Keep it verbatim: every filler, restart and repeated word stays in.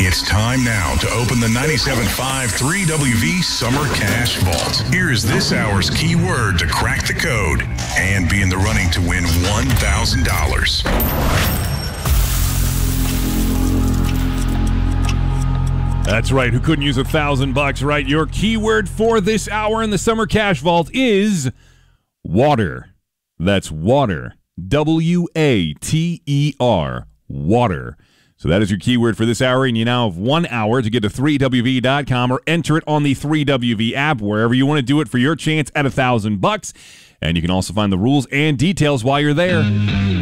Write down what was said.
It's time now to open the ninety-seven point five three W V Summer Cash Vault. Here is this hour's keyword to crack the code and be in the running to win one thousand dollars. That's right. Who couldn't use a thousand bucks, right? Your keyword for this hour in the Summer Cash Vault is water. That's water. W A T E R. Water. So that is your keyword for this hour, and you now have one hour to get to three W V dot com or enter it on the three W V app, wherever you want to do it for your chance at a thousand bucks. And you can also find the rules and details while you're there.